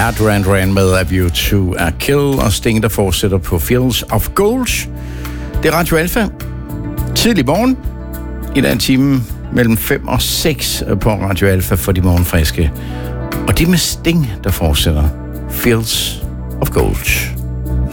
er Duran Duran med A View to a Kill, og Sting, der fortsætter på Fields of Gold. Det er Radio Alpha. Tidlig morgen. I den time mellem 5 og 6 på Radio Alpha for de morgenfriske. Og det er med Sting, der fortsætter Fields of Gold.